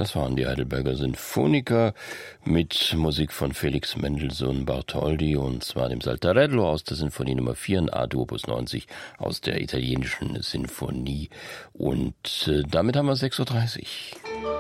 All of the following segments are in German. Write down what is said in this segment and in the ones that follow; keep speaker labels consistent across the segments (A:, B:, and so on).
A: Das waren die Heidelberger Sinfoniker mit Musik von Felix Mendelssohn Bartholdy, und zwar dem Saltarello aus der Sinfonie Nummer 4 in A-Dur Opus 90 aus der italienischen Sinfonie. Und damit haben wir 6:30 Uhr.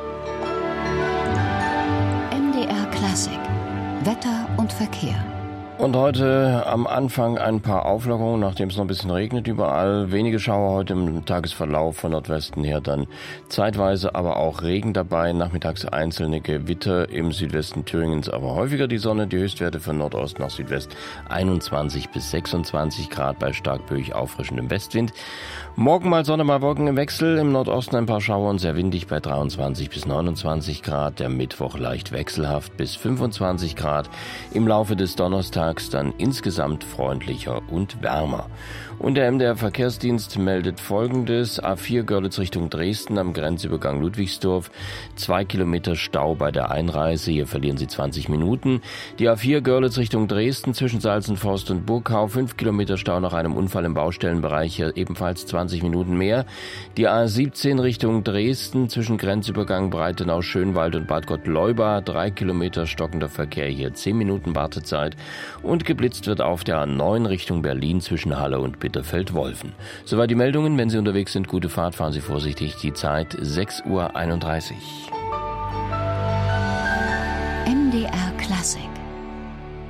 B: MDR Klassik. Wetter und Verkehr.
A: Und heute am Anfang ein paar Auflockerungen, nachdem es noch ein bisschen regnet überall. Wenige Schauer heute im Tagesverlauf von Nordwesten her, dann zeitweise aber auch Regen dabei. Nachmittags einzelne Gewitter im Südwesten Thüringens, aber häufiger die Sonne. Die Höchstwerte von Nordost nach Südwest 21 bis 26 Grad bei stark böig auffrischendem Westwind. Morgen mal Sonne, mal Wolken im Wechsel. Im Nordosten ein paar Schauer und sehr windig bei 23 bis 29 Grad. Der Mittwoch leicht wechselhaft bis 25 Grad. Im Laufe des Donnerstags dann insgesamt freundlicher und wärmer. Und der MDR Verkehrsdienst meldet Folgendes: A4 Görlitz Richtung Dresden am Grenzübergang Ludwigsdorf, 2 Kilometer Stau bei der Einreise, hier verlieren Sie 20 Minuten. Die A4 Görlitz Richtung Dresden zwischen Salzenforst und Burgkau, 5 Kilometer Stau nach einem Unfall im Baustellenbereich, hier ebenfalls 20 Minuten mehr. Die A17 Richtung Dresden zwischen Grenzübergang Breitenau, Schönwald und Bad Gottleuba, 3 Kilometer stockender Verkehr, hier 10 Minuten Wartezeit. Und geblitzt wird auf der A9 Richtung Berlin zwischen Halle und Bitterfeld-Wolfen. Soweit die Meldungen. Wenn Sie unterwegs sind, gute Fahrt, fahren Sie vorsichtig. Die Zeit 6:31 Uhr.
B: MDR Klassik.